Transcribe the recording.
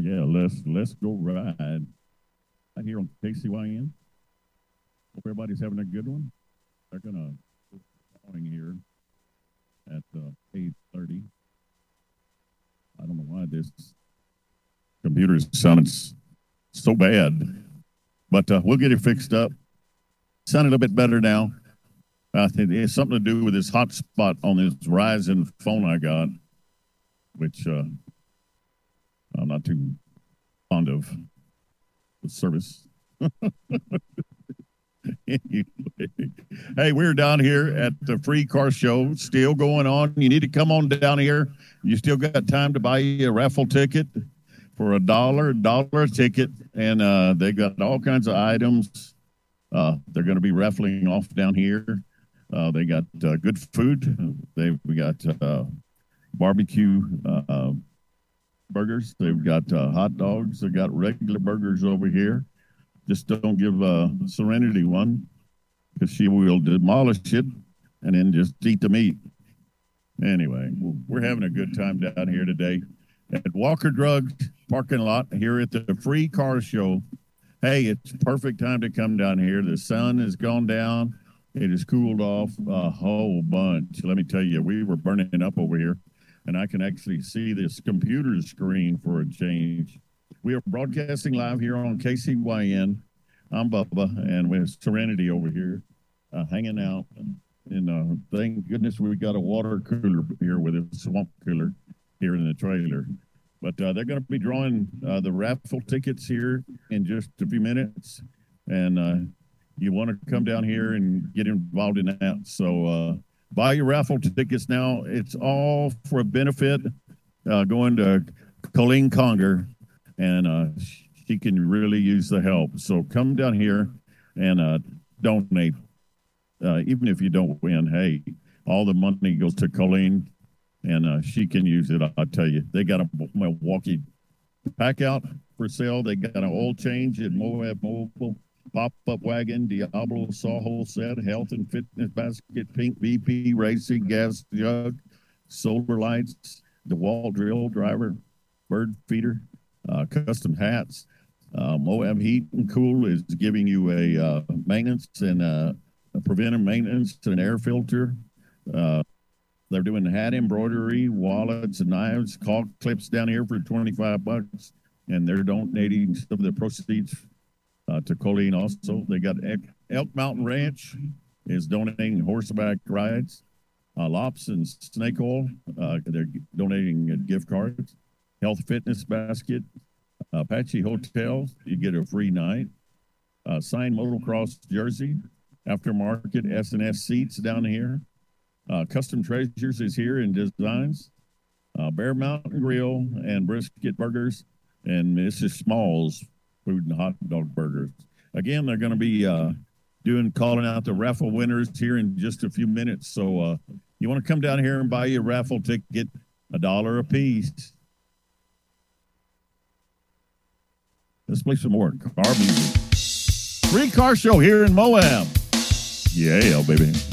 yeah, let's go ride right here on KCYN. Hope everybody's having a good one. They're gonna going here at 8:30. I don't know why this computer sounds so bad, but we'll get it fixed up. Sound a little bit better now. I think it has something to do with this hotspot on this Verizon phone I got, which I'm not too fond of the service. Hey, we're down here at the Free Car Show, still going on. You need to come on down here. You still got time to buy you a raffle ticket for $1 ticket, and they got all kinds of items. They're going to be raffling off down here. They got good food. We got barbecue burgers. They've got hot dogs. They got regular burgers over here. Just don't give Serenity one, because she will demolish it and then just eat the meat. Anyway, we're having a good time down here today at Walker Drug parking lot here at the Free Car Show. Hey, it's perfect time to come down here. The sun has gone down. It has cooled off a whole bunch. Let me tell you, we were burning up over here, and I can actually see this computer screen for a change. We are broadcasting live here on KCYN. I'm Bubba, and we have Serenity over here hanging out. And thank goodness we got a water cooler here with a swamp cooler here in the trailer. But they're going to be drawing the raffle tickets here in just a few minutes. And you want to come down here and get involved in that. So buy your raffle tickets now. It's all for a benefit going to Colleen Conger. And she can really use the help. So come down here and donate. Even if you don't win, hey, all the money goes to Colleen, and she can use it. I'll tell you, they got a Milwaukee pack out for sale. They got an oil change at Moab Mobile, pop-up wagon, Diablo Sawhole set, health and fitness basket, pink VP racing gas jug, solar lights, DeWalt drill driver, bird feeder, custom hats. Moab Heat and Cool is giving you a maintenance and a preventive maintenance and an air filter. They're doing hat embroidery, wallets, and knives, caulk clips down here for $25, and they're donating some of the proceeds to Colleen also. They got Elk Mountain Ranch is donating horseback rides. Lops and Snake Oil, they're donating gift cards. Health Fitness Basket. Apache Hotel, you get a free night. Signed motocross jersey. Aftermarket S&S seats down here. Custom Treasures is here in designs. Bear Mountain Grill and brisket burgers. And Mrs. Small's food and hot dog burgers. Again, they're going to be calling out the raffle winners here in just a few minutes. So you want to come down here and buy your raffle ticket, $1 a piece. Let's play some more car music. Free Car Show here in Moab. Yeah, baby.